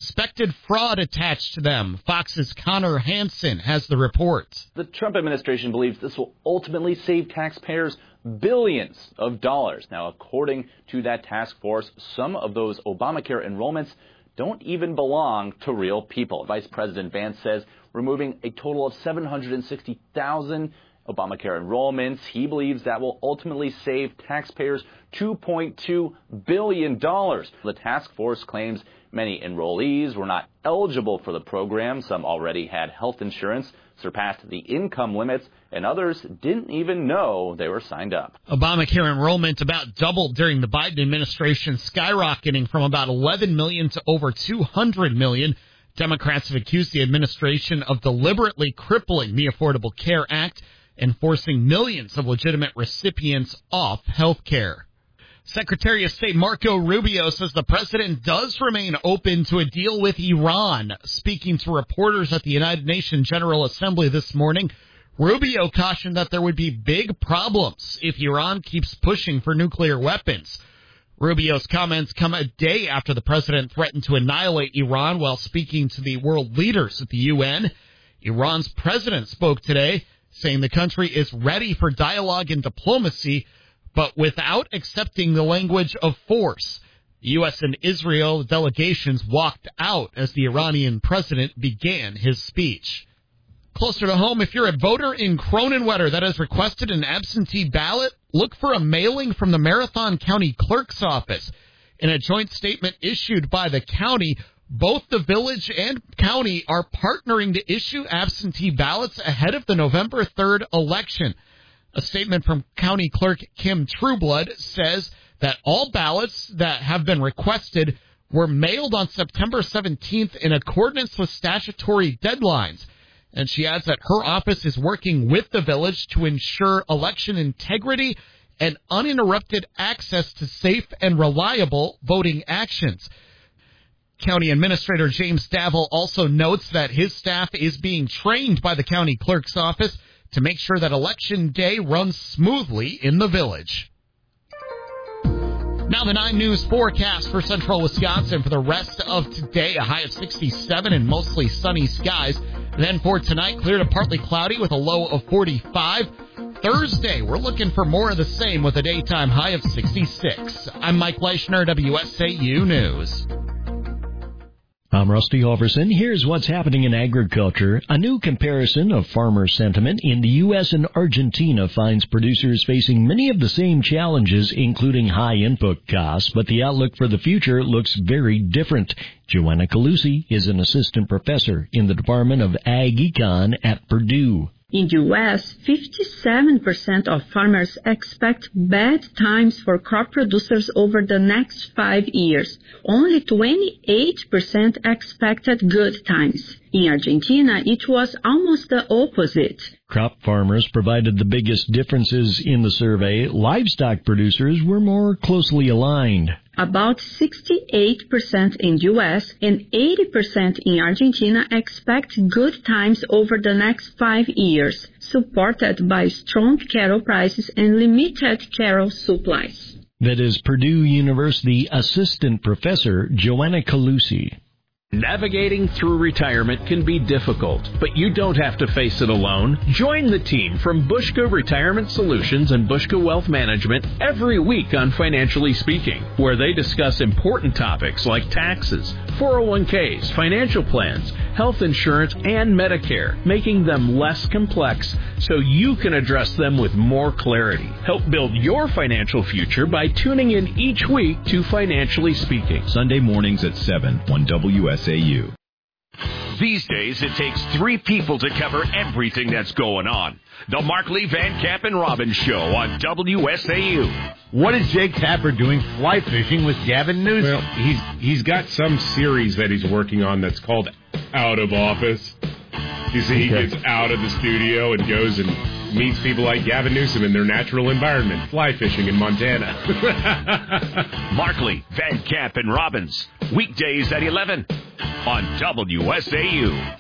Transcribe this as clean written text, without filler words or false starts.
suspected fraud attached to them. Fox's Connor Hansen has the report. The Trump administration believes this will ultimately save taxpayers billions of dollars. Now, according to that task force, some of those Obamacare enrollments don't even belong to real people. Vice President Vance says removing a total of 760,000 Obamacare enrollments, he believes that will ultimately save taxpayers $2.2 billion. The task force claims many enrollees were not eligible for the program. Some already had health insurance, surpassed the income limits, and others didn't even know they were signed up. Obamacare enrollment about doubled during the Biden administration, skyrocketing from about 11 million to over 200 million. Democrats have accused the administration of deliberately crippling the Affordable Care Act and forcing millions of legitimate recipients off health care. Secretary of State Marco Rubio says the president does remain open to a deal with Iran. Speaking to reporters at the United Nations General Assembly this morning, Rubio cautioned that there would be big problems if Iran keeps pushing for nuclear weapons. Rubio's comments come a day after the president threatened to annihilate Iran while speaking to the world leaders at the UN. Iran's president spoke today, saying the country is ready for dialogue and diplomacy, but without accepting the language of force. The U.S. and Israel delegations walked out as the Iranian president began his speech. Closer to home, if you're a voter in Cronenwetter that has requested an absentee ballot, look for a mailing from the Marathon County Clerk's office. In a joint statement issued by the county, both the village and county are partnering to issue absentee ballots ahead of the November 3rd election. A statement from County Clerk Kim Trueblood says that all ballots that have been requested were mailed on September 17th in accordance with statutory deadlines. And she adds that her office is working with the village to ensure election integrity and uninterrupted access to safe and reliable voting actions. County Administrator James Davil also notes that his staff is being trained by the county clerk's office to make sure that Election Day runs smoothly in the village. Now the 9 News forecast for central Wisconsin for the rest of today, a high of 67 and mostly sunny skies. Then for tonight, clear to partly cloudy with a low of 45. Thursday, we're looking for more of the same with a daytime high of 66. I'm Mike Leischner, WSAU News. I'm Rusty Halverson. Here's what's happening in agriculture. A new comparison of farmer sentiment in the U.S. and Argentina finds producers facing many of the same challenges, including high input costs, but the outlook for the future looks very different. Joanna Calusi is an assistant professor in the Department of Ag Econ at Purdue. In the U.S., 57% of farmers expect bad times for crop producers over the next 5 years. Only 28% expected good times. In Argentina, it was almost the opposite. Crop farmers provided the biggest differences in the survey. Livestock producers were more closely aligned. About 68% in the U.S. and 80% in Argentina expect good times over the next 5 years, supported by strong cattle prices and limited cattle supplies. That is Purdue University assistant professor Joanna Calusi. Navigating through retirement can be difficult, but you don't have to face it alone. Join the team from Bushka Retirement Solutions and Bushka Wealth Management every week on Financially Speaking, where they discuss important topics like taxes, 401ks, financial plans, health insurance, and Medicare, making them less complex so you can address them with more clarity. Help build your financial future by tuning in each week to Financially Speaking. Sunday mornings at 7 on WSAU. These days, it takes 3 people to cover everything that's going on. The Markley, Van Camp, and Robbins Show on WSAU. What is Jake Tapper doing fly fishing with Gavin Newsom? Well, he's got some series that he's working on that's called Out of Office. You see, he gets out of the studio and goes and meets people like Gavin Newsom in their natural environment, fly fishing in Montana. Markley, Van Camp, and Robbins, weekdays at 11 on WSAU.